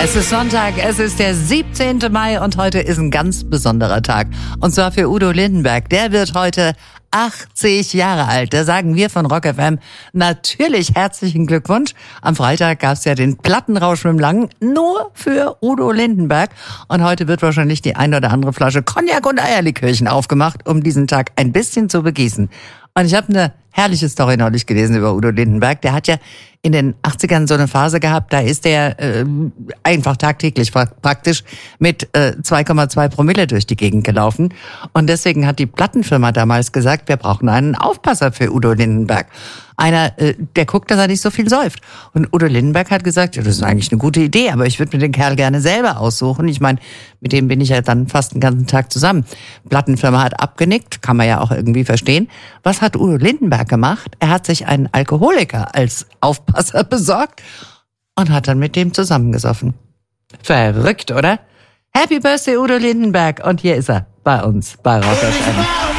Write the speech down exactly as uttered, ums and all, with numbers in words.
Es ist Sonntag, es ist der siebzehnten Mai und heute ist ein ganz besonderer Tag. Und zwar für Udo Lindenberg. Der wird heute achtzig Jahre alt. Da sagen wir von Rock F M natürlich herzlichen Glückwunsch. Am Freitag gab es ja den Plattenrausch mit dem Langen, nur für Udo Lindenberg. Und heute wird wahrscheinlich die ein oder andere Flasche Cognac und Eierlikörchen aufgemacht, um diesen Tag ein bisschen zu begießen. Und ich habe eine herrliche Story neulich gelesen über Udo Lindenberg. Der hat ja in den achtzigern so eine Phase gehabt, da ist er äh, einfach tagtäglich praktisch mit äh, zwei Komma zwei Promille durch die Gegend gelaufen. Und deswegen hat die Plattenfirma damals gesagt, wir brauchen einen Aufpasser für Udo Lindenberg. Einer, äh, der guckt, dass er nicht so viel säuft. Und Udo Lindenberg hat gesagt, ja, das ist eigentlich eine gute Idee, aber ich würde mir den Kerl gerne selber aussuchen. Ich meine, mit dem bin ich ja dann fast den ganzen Tag zusammen. Plattenfirma hat abgenickt, kann man ja auch irgendwie verstehen. Was hat Udo Lindenberg gemacht? Er hat sich einen Alkoholiker als Aufpasser besorgt und hat dann mit dem zusammengesoffen. Verrückt, oder? Happy Birthday, Udo Lindenberg. Und hier ist er bei uns bei Rock F M.